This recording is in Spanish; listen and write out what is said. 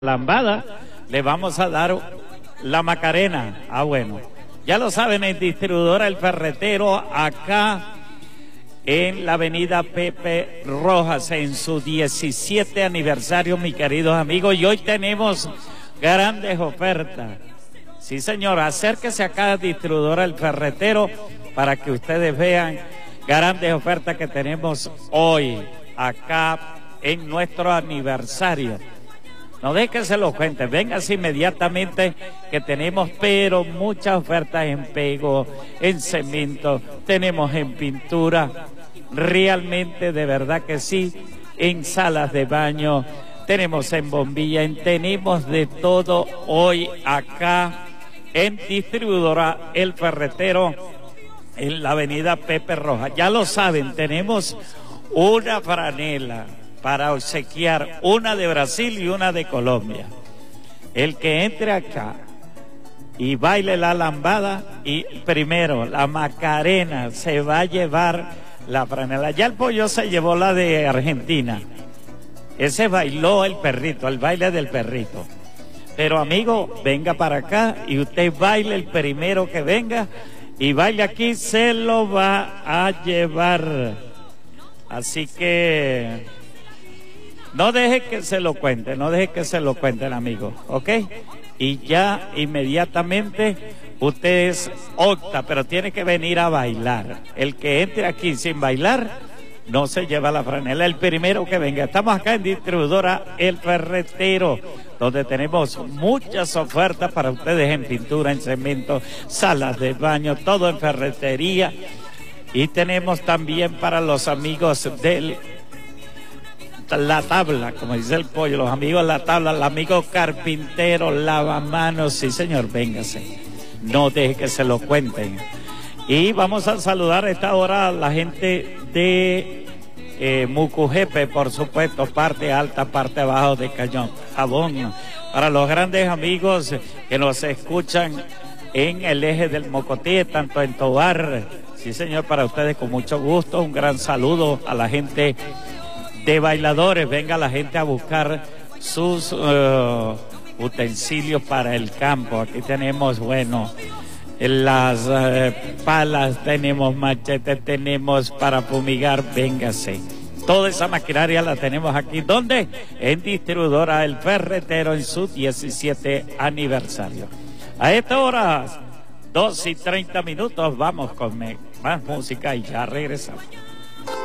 Lambada, le vamos a dar la Macarena. Bueno, ya lo saben, en distribuidora El Ferretero, acá en la avenida Pepe Rojas, en su 17 aniversario, mis queridos amigos, y hoy tenemos grandes ofertas. Sí, señor, acérquese acá a distribuidora El Ferretero para que ustedes vean grandes ofertas que tenemos hoy, acá en nuestro aniversario. No deje que se lo cuente, véngase inmediatamente que tenemos, pero muchas ofertas en pego, en cemento, tenemos en pintura, realmente de verdad que sí, en salas de baño, tenemos en bombilla, tenemos de todo hoy acá en distribuidora El Ferretero, en la avenida Pepe Rojas. Ya lo saben, tenemos una franela para obsequiar, una de Brasil y una de Colombia. El que entre acá y baile la lambada, y primero la Macarena, se va a llevar la franela. Ya el pollo se llevó la de Argentina. Ese bailó el perrito, el baile del perrito. Pero amigo, venga para acá y usted baile el primero que venga y baile aquí, se lo va a llevar. Así que no deje que se lo cuente, no deje que se lo cuenten, amigos, ¿ok? Y ya inmediatamente usted opta, pero tiene que venir a bailar. El que entre aquí sin bailar no se lleva la franela, el primero que venga. Estamos acá en distribuidora El Ferretero, donde tenemos muchas ofertas para ustedes en pintura, en cemento, salas de baño, todo en ferretería. Y tenemos también para los amigos del La Tabla, como dice el pollo, los amigos de La Tabla, el amigo carpintero, lavamanos, sí señor, véngase, no deje que se lo cuenten. Y vamos a saludar a esta hora a la gente de Mucujepe, por supuesto, parte alta, parte baja de Cañón, Jabón, para los grandes amigos que nos escuchan en el eje del Mocotí, tanto en Tobar, sí señor, para ustedes con mucho gusto, un gran saludo a la gente de Bailadores. Venga la gente a buscar sus utensilios para el campo. Aquí tenemos, bueno, las palas, tenemos machetes, tenemos para fumigar, véngase. Toda esa maquinaria la tenemos aquí. ¿Dónde? En distribuidora El Ferretero, en su 17 aniversario. A esta hora, 2:30, vamos con más música y ya regresamos.